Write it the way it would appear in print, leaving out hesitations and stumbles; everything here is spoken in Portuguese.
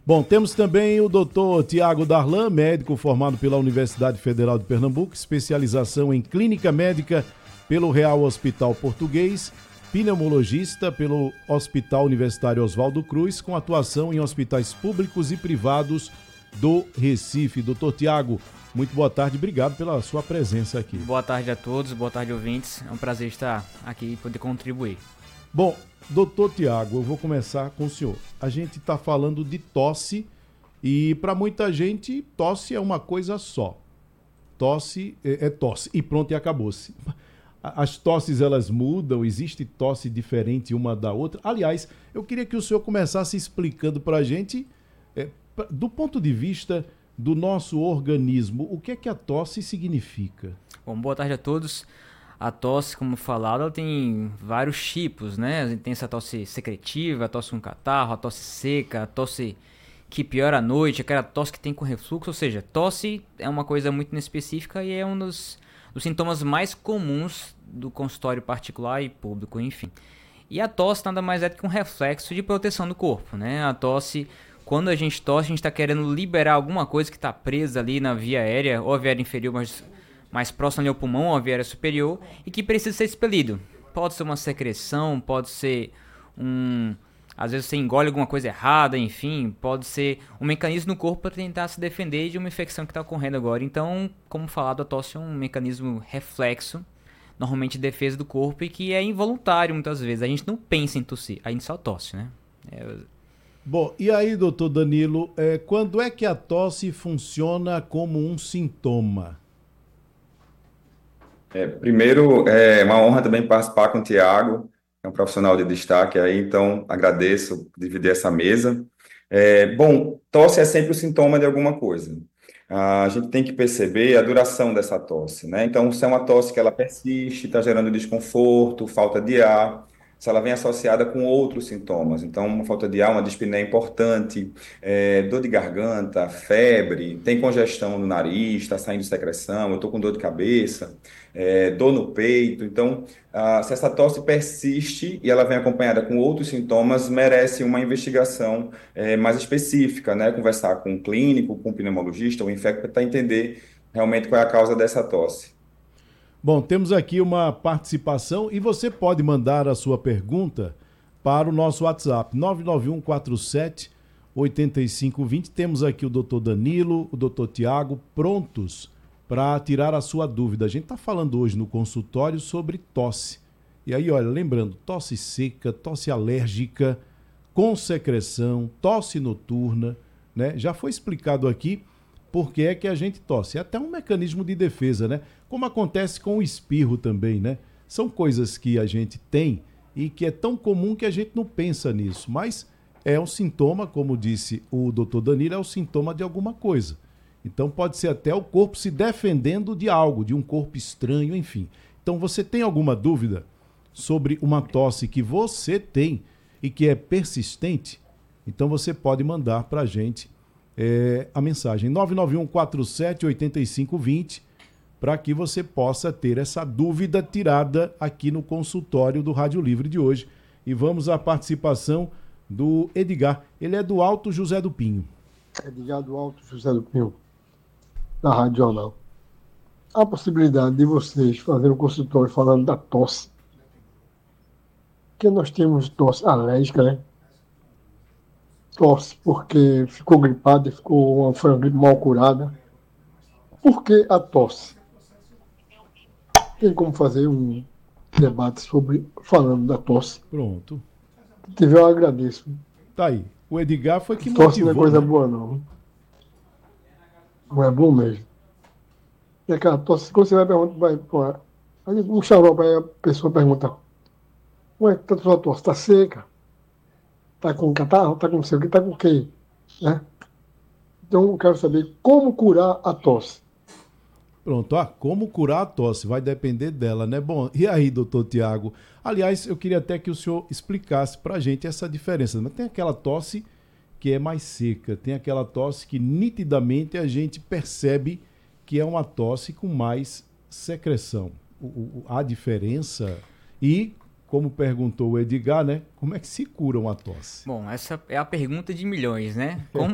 Bom, temos também o doutor Tiago Darlan, médico formado pela Universidade Federal de Pernambuco, especialização em clínica médica pelo Real Hospital Português, pneumologista pelo Hospital Universitário Oswaldo Cruz, com atuação em hospitais públicos e privados do Recife. Doutor Tiago, muito boa tarde, obrigado pela sua presença aqui. Boa tarde a todos, boa tarde, ouvintes. É um prazer estar aqui e poder contribuir. Bom, doutor Tiago, eu vou começar com o senhor. A gente está falando de tosse e para muita gente tosse é uma coisa só. Tosse é tosse e pronto, e acabou-se. As tosses elas mudam, existe tosse diferente uma da outra. Aliás, eu queria que o senhor começasse explicando para a gente, do ponto de vista do nosso organismo, o que é que a tosse significa? Bom, boa tarde a todos. A tosse, como falado, ela tem vários tipos, né? A gente tem essa tosse secretiva, a tosse com catarro, a tosse seca, a tosse que piora à noite, aquela tosse que tem com refluxo. Ou seja, tosse é uma coisa muito inespecífica e é um dos sintomas mais comuns do consultório particular e público, enfim. E a tosse nada mais é do que um reflexo de proteção do corpo, né? A tosse, quando a gente tosse, a gente está querendo liberar alguma coisa que está presa ali na via aérea, ou a via aérea inferior, mas mais próximo ali ao pulmão, ou a via aérea superior, e que precisa ser expelido. Pode ser uma secreção, pode ser às vezes você engole alguma coisa errada, enfim, pode ser um mecanismo no corpo para tentar se defender de uma infecção que está ocorrendo agora. Então, como falado, a tosse é um mecanismo reflexo, normalmente de defesa do corpo, e que é involuntário muitas vezes. A gente não pensa em tossir, a gente só tosse, né? Bom, e aí, doutor Danilo, quando é que a tosse funciona como um sintoma? Primeiro, é uma honra também participar com o Tiago, é um profissional de destaque aí, então agradeço por dividir essa mesa. Bom, tosse é sempre o sintoma de alguma coisa. A gente tem que perceber a duração dessa tosse, né? Então, se é uma tosse que ela persiste, está gerando desconforto, falta de ar, se ela vem associada com outros sintomas, então uma falta de ar, uma dispneia importante, dor de garganta, febre, tem congestão no nariz, está saindo secreção, eu estou com dor de cabeça, dor no peito. Então, se essa tosse persiste e ela vem acompanhada com outros sintomas, merece uma investigação mais específica, né? Conversar com um clínico, com um pneumologista ou infecto para entender realmente qual é a causa dessa tosse. Bom, temos aqui uma participação e você pode mandar a sua pergunta para o nosso WhatsApp, 99147-8520. Temos aqui o doutor Danilo, o doutor Tiago, prontos para tirar a sua dúvida. A gente está falando hoje no consultório sobre tosse. E aí, olha, lembrando, tosse seca, tosse alérgica, com secreção, tosse noturna, né? Já foi explicado aqui por que é que a gente tosse. É até um mecanismo de defesa, né? Como acontece com o espirro também, né? São coisas que a gente tem e que é tão comum que a gente não pensa nisso, mas é um sintoma, como disse o doutor Danilo, é um sintoma de alguma coisa. Então pode ser até o corpo se defendendo de algo, de um corpo estranho, enfim. Então você tem alguma dúvida sobre uma tosse que você tem e que é persistente? Então você pode mandar para a gente a mensagem 99147-8520 para que você possa ter essa dúvida tirada aqui no consultório do Rádio Livre de hoje. E vamos à participação do Edgar. Ele é do Alto José do Pinho. Edgar do Alto José do Pinho, da Rádio Jornal. Há a possibilidade de vocês fazerem um consultório falando da tosse. Porque nós temos tosse alérgica, né? Tosse porque ficou gripada, foi uma gripe mal curada. Por que a tosse? Tem como fazer um debate falando da tosse. Pronto. Se tiver, eu agradeço. Tá aí. O Edgar foi que tosse motivou. Não é coisa boa, não. Não é bom mesmo. E aquela tosse, quando você vai perguntar, um xarope, aí a pessoa pergunta: ué, tá sua tosse? Tá seca? Tá com catarro? Tá com não sei o que? Tá com o quê? Né? Então eu quero saber como curar a tosse. Pronto, como curar a tosse, vai depender dela, né? Bom, e aí, doutor Tiago? Aliás, eu queria até que o senhor explicasse pra gente essa diferença. Mas tem aquela tosse que é mais seca, tem aquela tosse que nitidamente a gente percebe que é uma tosse com mais secreção. A diferença e, como perguntou o Edgar, né? Como é que se cura uma tosse? Bom, essa é a pergunta de milhões, né? Como